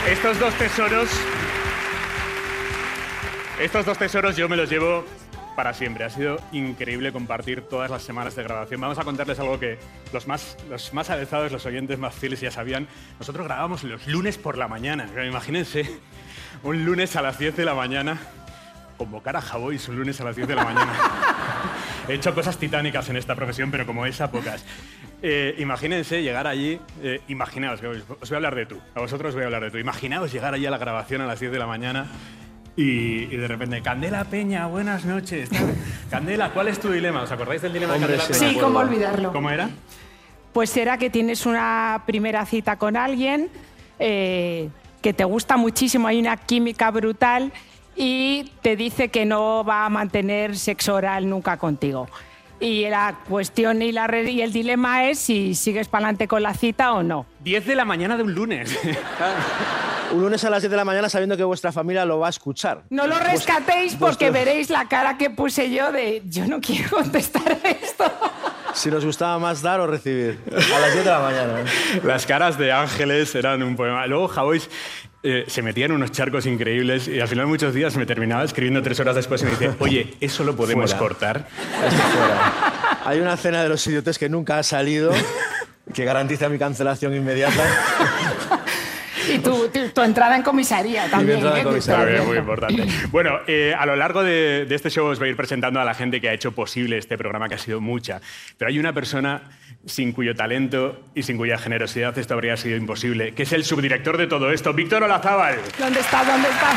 Estos dos tesoros yo me los llevo para siempre. Ha sido increíble compartir todas las semanas de grabación. Vamos a contarles algo que los más avezados, los oyentes más fieles ya sabían. Nosotros grabábamos los lunes por la mañana. Imagínense, un lunes a las 10 de la mañana, convocar a Javois un lunes a las 10 de la mañana. He hecho cosas titánicas en esta profesión, pero como esa, pocas. Imagínense llegar allí, imaginaos, os voy a hablar de tú, a vosotros os voy a hablar de tú. Imaginaos llegar allí a la grabación a las 10 de la mañana y de repente, Candela Peña, buenas noches. Candela, ¿cuál es tu dilema? ¿Os acordáis del dilema de Candela Peña? Sí, cómo olvidarlo. ¿Cómo era? Pues era que tienes una primera cita con alguien que te gusta muchísimo, hay una química brutal y te dice que no va a mantener sexo oral nunca contigo. Y la cuestión y el dilema es si sigues para adelante con la cita o no. 10 de la mañana de un lunes. Un lunes a las 10 de la mañana sabiendo que vuestra familia lo va a escuchar. No lo rescatéis porque veréis la cara que puse yo de yo no quiero contestar a esto. Si nos gustaba más dar o recibir. A las 10 de la mañana. Las caras de Ángeles eran un poema. Luego Javois se metía en unos charcos increíbles y al final muchos días me terminaba escribiendo 3 horas después y me dice, oye, ¿eso lo podemos cortar? Esto fuera. Hay una cena de los idiotes que nunca ha salido que garantiza mi cancelación inmediata. Y tu entrada en comisaría también. Muy importante. Bueno, a lo largo de este show os voy a ir presentando a la gente que ha hecho posible este programa, que ha sido mucha. Pero hay una persona sin cuyo talento y sin cuya generosidad esto habría sido imposible, que es el subdirector de todo esto, Víctor Olazábal. ¿Dónde está? ¿Dónde está?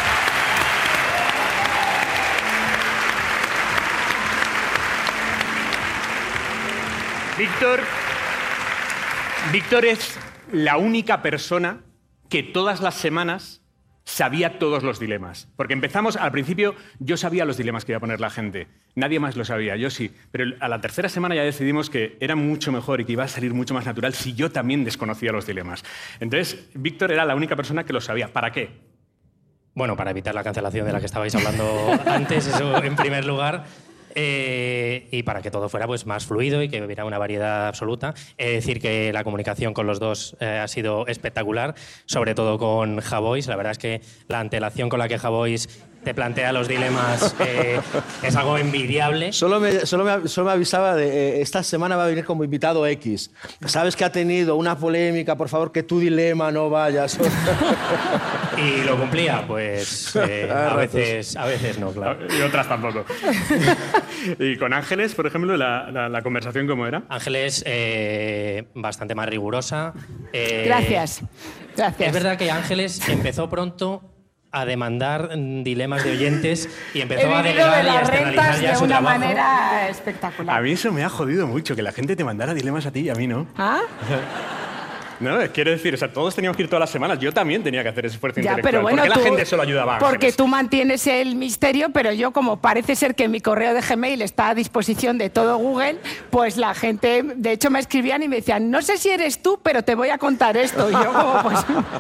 Víctor es la única persona que todas las semanas sabía todos los dilemas. Porque empezamos, al principio, yo sabía los dilemas que iba a poner la gente. Nadie más lo sabía, yo sí. Pero a la tercera semana ya decidimos que era mucho mejor y que iba a salir mucho más natural si yo también desconocía los dilemas. Entonces, Víctor era la única persona que lo sabía. ¿Para qué? Bueno, para evitar la cancelación de la que estabais hablando antes, eso en primer lugar. Y para que todo fuera pues, más fluido y que hubiera una variedad absoluta. Decir que la comunicación con los dos ha sido espectacular, sobre todo con Javois. La verdad es que la antelación con la que Javois te plantea los dilemas es algo envidiable. Solo me avisaba de esta semana va a venir como invitado X. Sabes que ha tenido una polémica, por favor, que tu dilema no vayas. Y lo cumplía, pues a veces no, claro. Y otras tampoco. ¿Y con Ángeles, por ejemplo, la conversación cómo era? Ángeles, bastante más rigurosa. Gracias. Es verdad que Ángeles empezó pronto a demandar dilemas de oyentes y empezó a delegar y a externalizar ya su trabajo. De una manera espectacular. A mí eso me ha jodido mucho, que la gente te mandara dilemas a ti y a mí no. ¿Ah? No, quiero decir, o sea, todos teníamos que ir todas las semanas. Yo también tenía que hacer ese esfuerzo intelectual. Pero bueno, ¿por qué la gente solo ayudaba a Ángeles? Porque tú mantienes el misterio, pero yo, como parece ser que mi correo de Gmail está a disposición de todo Google, pues la gente, de hecho, me escribían y me decían, no sé si eres tú, pero te voy a contar esto. Y yo como, pues...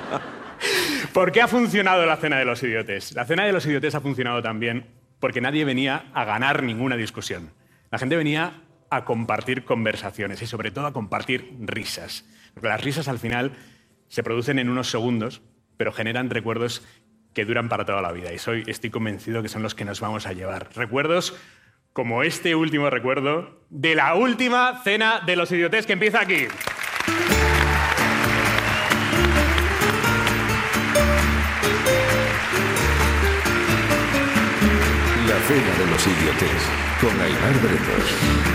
¿Por qué ha funcionado la Cena de los Idiotes? La Cena de los Idiotes ha funcionado también porque nadie venía a ganar ninguna discusión. La gente venía a compartir conversaciones y sobre todo a compartir risas. Porque las risas al final se producen en unos segundos, pero generan recuerdos que duran para toda la vida. Y estoy convencido que son los que nos vamos a llevar. Recuerdos como este último recuerdo de la última Cena de los Idiotes que empieza aquí. La Cena de los Idiotes, con Aimar Bretos.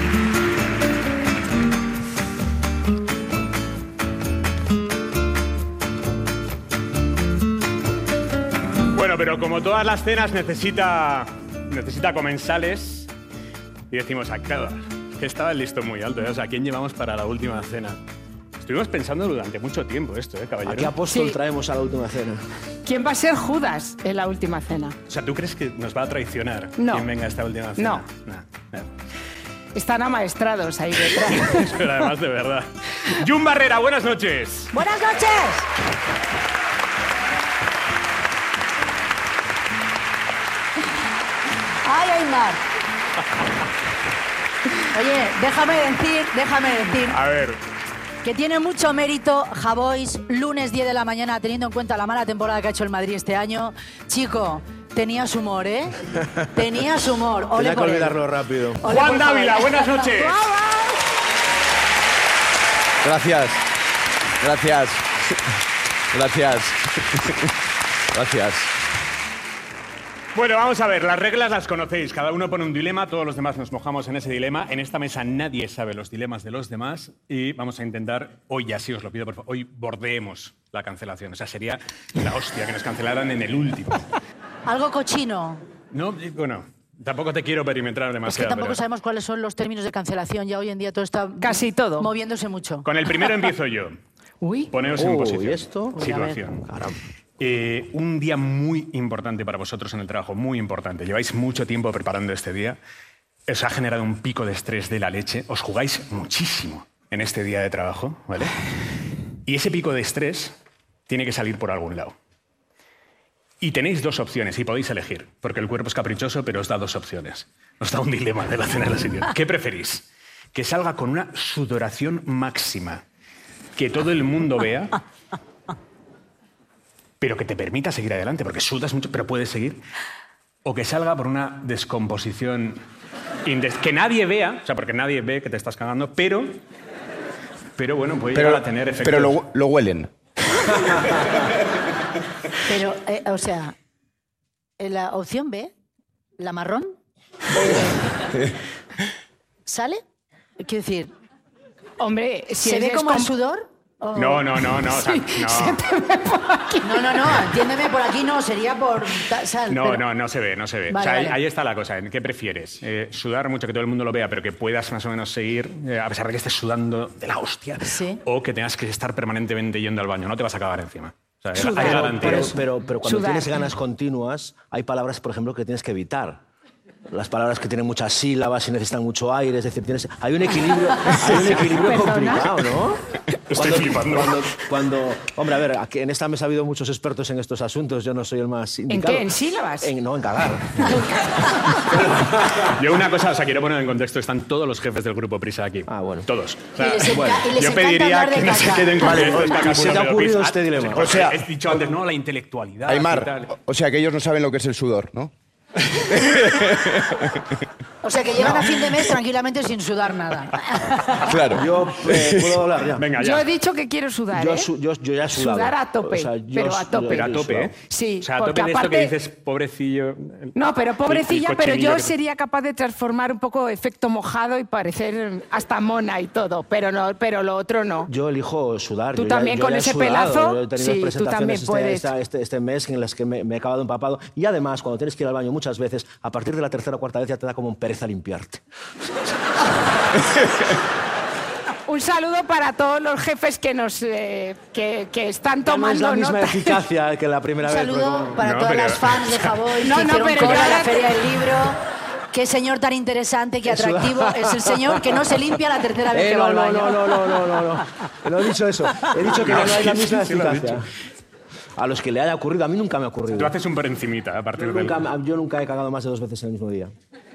Bueno, pero como todas las cenas necesita comensales y decimos, claro, que estaba el listón muy alto, ¿eh? O sea, ¿quién llevamos para la última cena? Estuvimos pensando durante mucho tiempo esto, caballero. ¿A qué apóstol traemos a la última cena? ¿Quién va a ser Judas en la última cena? O sea, ¿tú crees que nos va a traicionar no. quien venga a esta última cena? No. Están amaestrados ahí detrás. Pero además, de verdad. Jun Barrera, buenas noches. ¡Buenas noches! ¡Ay, Aimar! Oye, déjame decir... A ver. Que tiene mucho mérito Javois, lunes 10 de la mañana, teniendo en cuenta la mala temporada que ha hecho el Madrid este año. Chico, tenías humor, ¿eh? Tenías humor. Ole Tenía que por él. olvidarlo rápido. Ole Juan por Dávila, favor. buenas noches. Gracias. Gracias. Gracias. Gracias. Bueno, vamos a ver, las reglas las conocéis. Cada uno pone un dilema, todos los demás nos mojamos en ese dilema. En esta mesa nadie sabe los dilemas de los demás y vamos a intentar, hoy ya sí os lo pido, por favor, hoy bordeemos la cancelación. O sea, sería la hostia que nos cancelaran en el último. Algo cochino. No, bueno, tampoco te quiero perimetrar Es que demasiado. tampoco pero sabemos cuáles son los términos de cancelación. Ya hoy en día todo está Casi todo. moviéndose mucho. Con el primero empiezo yo. Uy. Poneos en Uy, posición. ¿esto? Uy, a ver. Situación. Un día muy importante para vosotros en el trabajo, muy importante. Lleváis mucho tiempo preparando este día. Os ha generado un pico de estrés de la leche. Os jugáis muchísimo en este día de trabajo, ¿vale? Y ese pico de estrés tiene que salir por algún lado. Y tenéis dos opciones y podéis elegir, porque el cuerpo es caprichoso, pero os da dos opciones. Os da un dilema de la cena de la siguiente. ¿Qué preferís? ¿Que salga con una sudoración máxima, que todo el mundo vea, pero que te permita seguir adelante, porque sudas mucho, pero puedes seguir? ¿O que salga por una descomposición que nadie vea, o sea, porque nadie ve que te estás cagando, pero bueno, puede llegar a tener efectos? Pero lo huelen. Pero, o sea, en la opción B, la marrón, ¿sale? Quiero decir, Hombre, si ¿se es ve como el descom- sudor? ¿O- No, o sea, No, entiéndeme, por aquí no, sería por... sal, no, pero- no se ve, no se ve. Vale, o sea, vale. ahí está la cosa. ¿En qué prefieres? ¿Sudar mucho, que todo el mundo lo vea, pero que puedas más o menos seguir, a pesar de que estés sudando de la hostia? Sí. ¿O que tengas que estar permanentemente yendo al baño? No te vas a cagar encima. O sea, Sudar, hay por garantías. eso. Pero cuando Sudar. tienes ganas continuas, hay palabras, por ejemplo, que tienes que evitar. Las palabras que tienen muchas sílabas y necesitan mucho aire, es decir, hay un equilibrio complicado, ¿no? Estoy flipando. Hombre, a ver, aquí en esta mesa ha habido muchos expertos en estos asuntos, yo no soy el más indicado. qué? ¿En sílabas? No, en cagar. Yo una cosa, o sea, quiero poner en contexto, están todos los jefes del grupo Prisa aquí. Ah, bueno. Todos. O sea, Y les yo encanta pediría hablar de que no se caca. queden con Vale, estos ¿y cacas, se te ha pero ocurrido Pis, este dilema? O sea, O sea, he dicho antes, no, la intelectualidad. y Aimar, tal. o sea que ellos no saben lo que es el sudor, ¿no? O sea, que llegan a fin de mes tranquilamente sin sudar nada. Claro. Yo puedo hablar ya. Venga, Yo ya. he dicho que quiero sudar, Yo, ¿eh? yo ya he sudado. Sudar a tope, O sea, yo pero a tope. Pero a tope, ¿eh? Sí, O sea, a porque tope de esto que aparte- dices, pobrecillo. No, pero pobrecilla, pero yo que- sería capaz de transformar un poco efecto mojado y parecer hasta mona y todo, pero lo otro no. Yo elijo sudar. Tú Yo ya- también yo con ya he ese sudado. pelazo, Yo he tenido sí, tú presentaciones también puedes. este mes en las que me he acabado empapado. Y además, cuando tienes que ir al baño muchas veces, a partir de la tercera o cuarta vez ya te da como un pereza limpiarte. Un saludo para todos los jefes que nos que están Ya no es tomando la misma nota. eficacia que la primera Un vez. saludo porque- para No, todas pero- las fans de Javois No, que no, hicieron pero cola yo en la ahora- Feria del Libro. Qué señor tan interesante, qué atractivo es el señor que no se limpia la tercera vez que va al no, baño. no. No he dicho eso. He dicho que No, ya no hay la sí, misma sí lo has eficacia. A los que le haya ocurrido, a mí nunca me ha ocurrido. Tú haces un por encimita a partir del... Yo nunca he cagado más de 2 veces en el mismo día.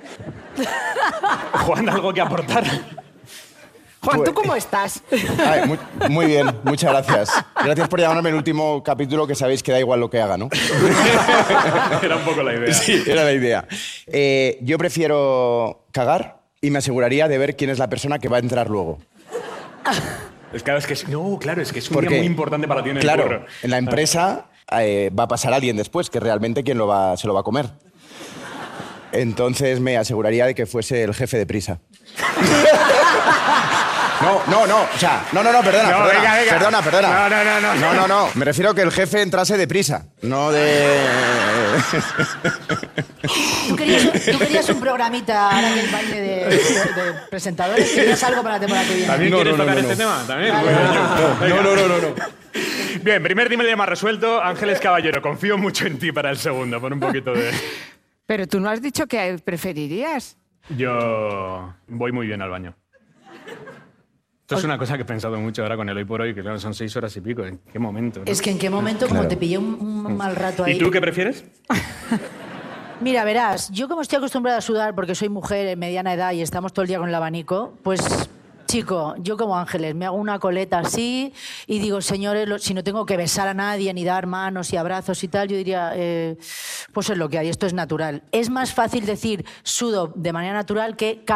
Juan, ¿algo que aportar? Juan, ¿tú cómo estás? Ay, muy bien, muchas gracias. Gracias por llamarme el último capítulo, que sabéis que da igual lo que haga, ¿no? Era un poco la idea. Sí, era la idea. Yo prefiero cagar y me aseguraría de ver quién es la persona que va a entrar luego. Es que, no, claro, es que es un Porque, día muy importante para ti en el claro, curro. en la empresa va a pasar alguien después, que realmente quien se lo va a comer. Entonces me aseguraría de que fuese el jefe de Prisa. No, o sea, no, perdona, No, venga. perdona. No, me refiero a que el jefe entrase de prisa, no de... ¿Tú querías un programita ahora en el baile de presentadores? ¿Querías algo para la temporada que viene? ¿También No, quieres no, tocar no. este tema? ¿También? Vale, Venga. No. Bien, primer dilema resuelto. Ángeles Caballero, confío mucho en ti para el segundo. Pon un poquito de... Pero tú no has dicho que preferirías. Yo voy muy bien al baño. Esto es una cosa que he pensado mucho ahora con el hoy por hoy, que claro, son 6 horas y pico. ¿En qué momento? ¿no? Es que en qué momento, como te pillé un mal rato ahí... ¿Y tú qué prefieres? Mira, verás, yo como estoy acostumbrada a sudar porque soy mujer en mediana edad y estamos todo el día con el abanico, pues chico, yo como Ángeles, me hago una coleta así y digo, señores, si no tengo que besar a nadie, ni dar manos y abrazos y tal, yo diría, pues es lo que hay, esto es natural. Es más fácil decir sudo de manera natural que